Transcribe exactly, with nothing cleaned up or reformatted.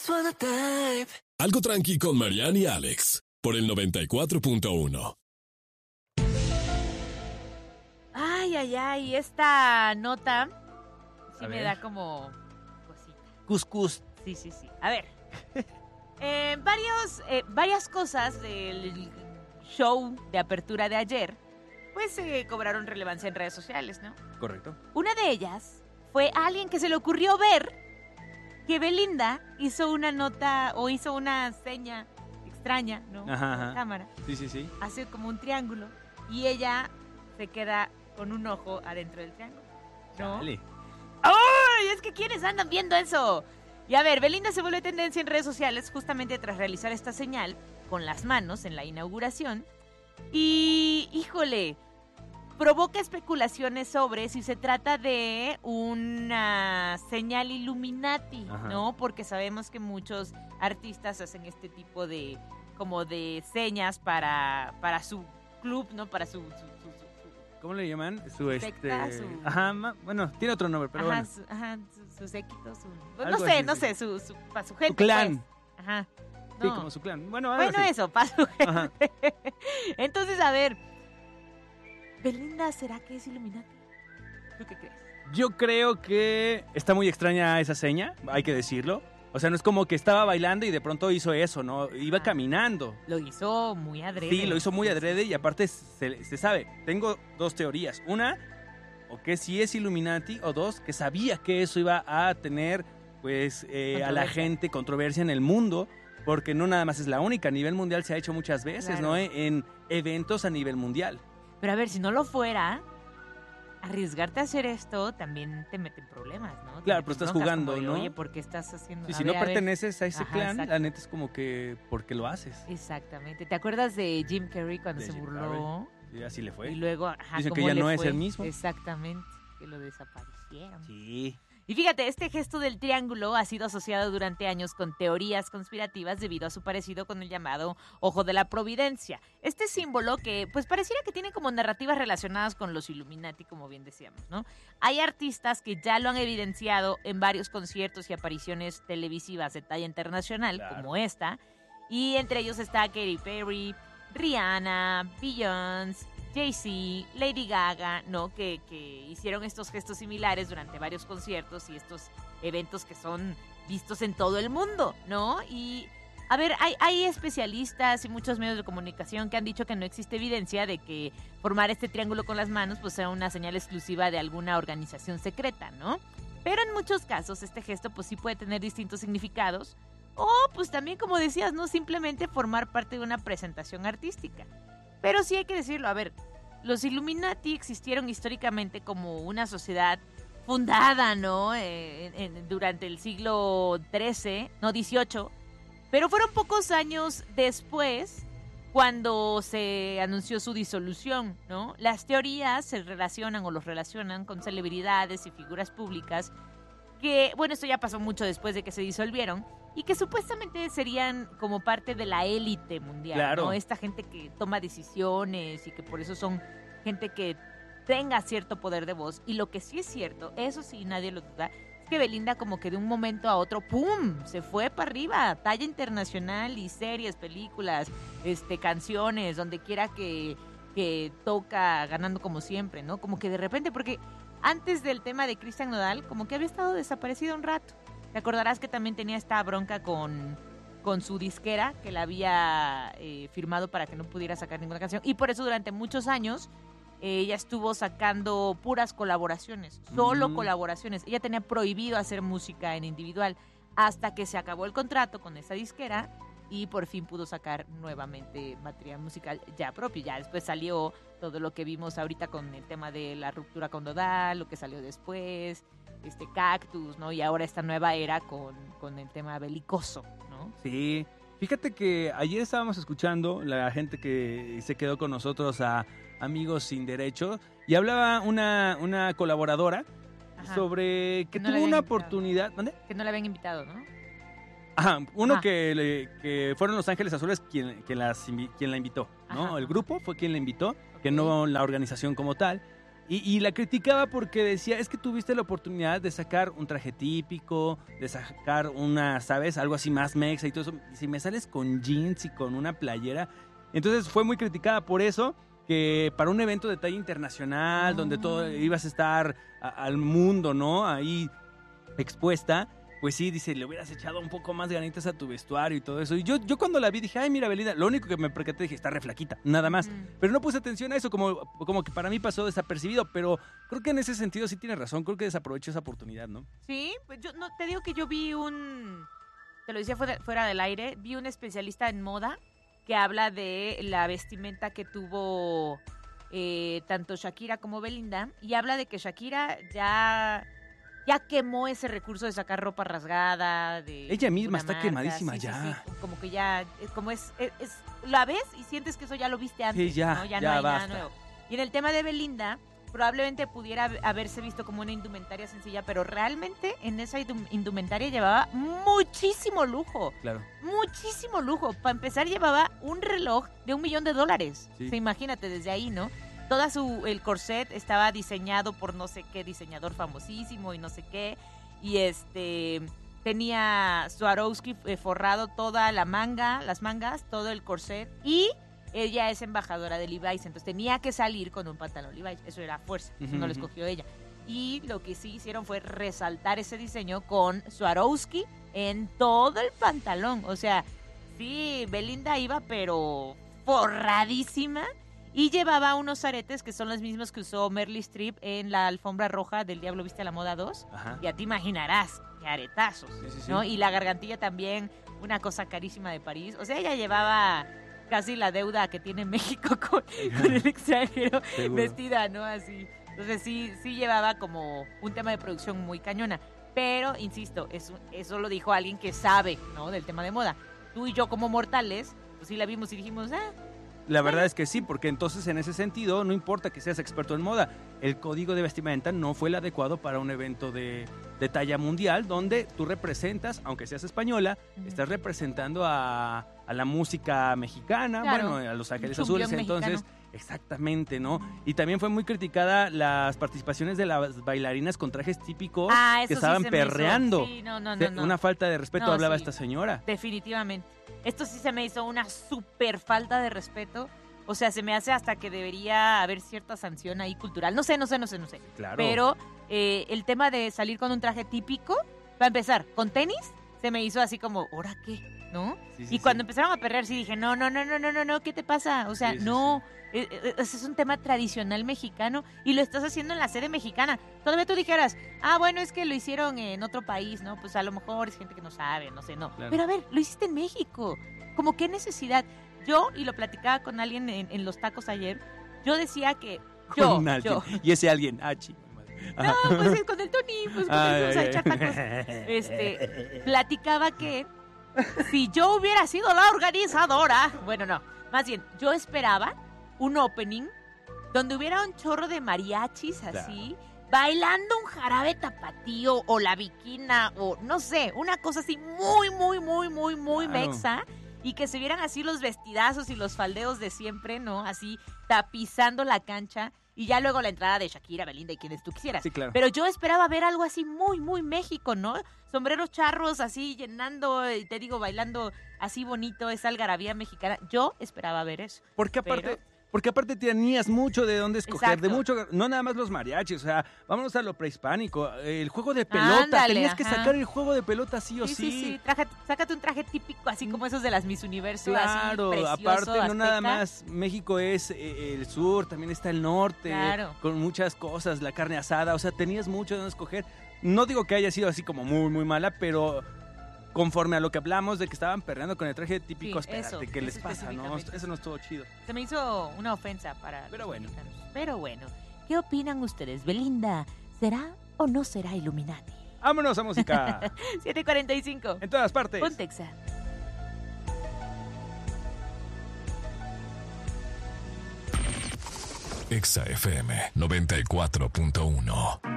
just wanna dive. Algo tranqui con Marianne y Alex, por el noventa y cuatro punto uno. Ay, ay, ay, esta nota sí A me ver. da como cosita. Cuscús. Sí, sí, sí. A ver. Eh, varios, eh, varias cosas del show de apertura de ayer, pues eh, cobraron relevancia en redes sociales, ¿no? Correcto. Una de ellas fue a alguien que se le ocurrió ver que Belinda hizo una nota o hizo una seña extraña, ¿no? Ajá, Con la ajá. cámara. Sí, sí, sí. Hace como un triángulo y ella se queda con un ojo adentro del triángulo, ¿no? Dale. ¡Ay! Es que ¿quiénes andan viendo eso? Y a ver, Belinda se volvió tendencia en redes sociales justamente tras realizar esta señal con las manos en la inauguración. Y, híjole, provoca especulaciones sobre si se trata de una señal Illuminati, Ajá. ¿no? Porque sabemos que muchos artistas hacen este tipo de, como de señas para, para su club, ¿no? Para su... su- su- su- su- ¿Cómo le llaman? Su Secta, este. su- Ajá, ma- bueno, tiene otro nombre, pero ajá, bueno. su, ajá, su, su séquito, su... No Algo sé, así, no sí. sé, su, su, para su gente. Su clan. Pues. Ajá. Sí, No. como su clan. Bueno, algo Bueno, así. eso, para su gente. Ajá. Entonces, a ver, ¿Belinda será que es Illuminati? ¿Tú qué crees? Yo creo que está muy extraña esa seña, hay que decirlo. O sea, no es como que estaba bailando y de pronto hizo eso, ¿no? Iba Ah. caminando. Lo hizo muy adrede. Sí, lo hizo muy adrede y aparte se, se sabe. Tengo dos teorías. Una, o que sí es Illuminati, o dos, que sabía que eso iba a tener, pues, eh, a la Controversia. gente controversia en el mundo, porque no nada más es la única. A nivel mundial se ha hecho muchas veces, Claro. ¿no? En eventos a nivel mundial. Pero a ver, si no lo fuera, arriesgarte a hacer esto también te mete en problemas, ¿no? Te Claro, mete pero en estás broncas jugando, como de, ¿no? Oye, ¿por qué estás haciendo? Y A si ver, no a ver. perteneces a ese Ajá, clan, exacto. la neta es como que, ¿por qué lo haces? Exactamente. ¿Te acuerdas de Jim Carrey cuando De se Jim burló? Y así le fue. Y luego, ajá, Dicen que ¿cómo ya le no es fue? el mismo. Exactamente, que lo desaparecieron. Sí. Y fíjate, este gesto del triángulo ha sido asociado durante años con teorías conspirativas debido a su parecido con el llamado Ojo de la Providencia. Este símbolo que, pues pareciera que tiene como narrativas relacionadas con los Illuminati, como bien decíamos, ¿no? Hay artistas que ya lo han evidenciado en varios conciertos y apariciones televisivas de talla internacional, Claro. como esta. Y entre ellos está Katy Perry, Rihanna, Beyoncé, Jay-Z, Lady Gaga, ¿no? Que, que hicieron estos gestos similares durante varios conciertos y estos eventos que son vistos en todo el mundo, ¿no? Y, a ver, hay, hay especialistas y muchos medios de comunicación que han dicho que no existe evidencia de que formar este triángulo con las manos pues sea una señal exclusiva de alguna organización secreta, ¿no? Pero en muchos casos este gesto pues sí puede tener distintos significados o pues también, como decías, no simplemente formar parte de una presentación artística. Pero sí hay que decirlo, a ver, los Illuminati existieron históricamente como una sociedad fundada, ¿no? Eh, en- en- durante el siglo trece, no dieciocho, pero fueron pocos años después cuando se anunció su disolución, ¿no? Las teorías se relacionan o los relacionan con celebridades y figuras públicas que, bueno, esto ya pasó mucho después de que se disolvieron, y que supuestamente serían como parte de la élite mundial, Claro. ¿no? Esta gente que toma decisiones y que por eso son gente que tenga cierto poder de voz. Y lo que sí es cierto, eso sí, nadie lo duda, es que Belinda como que de un momento a otro, ¡pum!, se fue para arriba, talla internacional y series, películas, este, canciones, donde quiera que, que toca, ganando como siempre, ¿no? Como que de repente, porque antes del tema de Cristian Nodal, como que había estado desaparecido un rato. Te acordarás que también tenía esta bronca con, con su disquera, que la había eh, firmado para que no pudiera sacar ninguna canción. Y por eso durante muchos años eh, ella estuvo sacando puras colaboraciones, solo Mm. colaboraciones. Ella tenía prohibido hacer música en individual hasta que se acabó el contrato con esa disquera y por fin pudo sacar nuevamente material musical ya propio. Ya después salió todo lo que vimos ahorita con el tema de la ruptura con Dodal, lo que salió después, este Cactus, ¿no? Y ahora esta nueva era con, con el tema belicoso, ¿no? Sí. Fíjate que ayer estábamos escuchando la gente que se quedó con nosotros a Amigos Sin Derecho y hablaba una, una colaboradora Ajá. sobre que No la tuvo habían una invitado. oportunidad. ¿Dónde? Que no la habían invitado, ¿no? Ajá, uno Ajá. que, le- que fueron Los Ángeles Azules quien, quien, las, invi- quien la invitó, ¿no? Ajá, El ajá. que fue quien la invitó, que Ok. no la organización como tal. Y, y la criticaba porque decía, es que tuviste la oportunidad de sacar un traje típico, de sacar una, ¿sabes? Algo así más mexa y todo eso. Y si me sales con jeans y con una playera. Entonces fue muy criticada por eso, que para un evento de talla internacional, oh. donde todo ibas a estar a, al mundo, ¿no? Ahí expuesta. Pues sí, dice, le hubieras echado un poco más ganitas a tu vestuario y todo eso. Y yo, yo cuando la vi dije, ay, mira, Belinda, lo único que me percaté dije, está re flaquita, nada más. Mm. Pero no puse atención a eso, como, como que para mí pasó desapercibido. Pero creo que en ese sentido sí tiene razón, creo que desaprovechó esa oportunidad, ¿no? Sí, pues yo no te digo que yo vi un, te lo decía fuera, fuera del aire, vi un especialista en moda que habla de la vestimenta que tuvo eh, tanto Shakira como Belinda. Y habla de que Shakira ya... ya quemó ese recurso de sacar ropa rasgada. De ella misma está marca. quemadísima sí, ya. Sí, sí, como que ya, como es, es, es, la ves y sientes que eso ya lo viste antes. Sí, ya, ¿no? ya, ya no hay basta. nada nuevo. Y en el tema de Belinda, probablemente pudiera haberse visto como una indumentaria sencilla, pero realmente en esa indumentaria llevaba muchísimo lujo. Claro. Muchísimo lujo. Para empezar, llevaba un reloj de un millón de dólares. Sí. O sea, imagínate desde ahí, ¿no? Toda su, el corset estaba diseñado por no sé qué diseñador famosísimo y no sé qué. Y este tenía Swarovski forrado toda la manga, las mangas, todo el corset. Y ella es embajadora de Levi's, entonces tenía que salir con un pantalón Levi's. Eso era fuerza, eso uh-huh, no lo escogió ella. Y lo que sí hicieron fue resaltar ese diseño con Swarovski en todo el pantalón. O sea, sí, Belinda iba pero forradísima. Y llevaba unos aretes que son los mismos que usó Meryl Streep en la alfombra roja del Diablo Viste a la Moda dos. Ajá. Ya te imaginarás, qué aretazos, sí, sí, sí. ¿no? Y la gargantilla también, una cosa carísima de París. O sea, ella llevaba casi la deuda que tiene México con, con el extranjero. Seguro. Vestida, ¿no? Así. Entonces sí, sí llevaba como un tema de producción muy cañona. Pero, insisto, eso, eso lo dijo alguien que sabe, ¿no? Del tema de moda. Tú y yo como mortales, pues sí la vimos y dijimos, ah... La verdad es que sí, porque entonces en ese sentido no importa que seas experto en moda, el código de vestimenta no fue el adecuado para un evento de, de talla mundial donde tú representas, aunque seas española, uh-huh. estás representando a, a la música mexicana, claro. bueno, a Los Ángeles Azules, entonces, mexicano. Exactamente, ¿no? Y también fue muy criticada las participaciones de las bailarinas con trajes típicos ah, que estaban sí perreando. Sí, no, no, no, no. Una falta de respeto no, hablaba sí. esta señora. Definitivamente. Esto sí se me hizo una súper falta de respeto. O sea, se me hace hasta que debería haber cierta sanción ahí cultural. No sé, no sé, no sé, no sé. Claro. Pero eh, el tema de salir con un traje típico, para empezar, con tenis, se me hizo así como, ¿ahora qué? ¿No? Sí, sí, y cuando sí. empezaron a perrear, sí dije, no, no, no, no, no, no, no, ¿qué te pasa? O sea, sí, sí, no, sí. Ese es, es un tema tradicional mexicano y lo estás haciendo en la sede mexicana. Todavía tú dijeras, ah, bueno, es que lo hicieron en otro país, ¿no? Pues a lo mejor es gente que no sabe, no sé, no. Claro. Pero a ver, lo hiciste en México. ¿Cómo qué necesidad? Yo, y lo platicaba con alguien en, en los tacos ayer, yo decía que yo, con alguien. yo. Y ese alguien, ah, chico. No, pues con el Tony, pues con Ay, el fuimos a echar tacos. Este, platicaba que si yo hubiera sido la organizadora, bueno, no, más bien, yo esperaba un opening donde hubiera un chorro de mariachis así, claro. bailando un jarabe tapatío o la viquina o no sé, una cosa así muy, muy, muy, muy, muy claro. mexa. Y que se vieran así los vestidazos y los faldeos de siempre, ¿no? Así tapizando la cancha. Y ya luego la entrada de Shakira, Belinda y quienes tú quisieras. Sí, claro. Pero yo esperaba ver algo así muy, muy México, ¿no? Sombreros charros así llenando, y te digo, bailando así bonito, esa algarabía mexicana. Yo esperaba ver eso. Porque aparte... Pero... Porque aparte tenías mucho de dónde escoger, Exacto. de mucho, no nada más los mariachis, o sea, vámonos a lo prehispánico, el juego de pelota, Ándale, tenías ajá. que sacar el juego de pelota sí o sí. sí. Sí, sí, Traje, sácate un traje típico, así como esos de las Miss Universo, claro, así precioso, aparte no azteca. nada más, México es eh, el sur, también está el norte, claro. con muchas cosas, la carne asada, o sea, tenías mucho de dónde escoger. No digo que haya sido así como muy, muy mala, pero... Conforme a lo que hablamos de que estaban perreando con el traje típico, sí, espérate, eso, ¿qué les eso pasa? No, eso no estuvo chido. Se me hizo una ofensa para Pero los bueno. mexicanos. Pero bueno, ¿qué opinan ustedes? Belinda, ¿será o no será Illuminati? ¡Vámonos a música! siete cuarenta y cinco. En todas partes. Pontexa. Exa F M noventa y cuatro punto uno.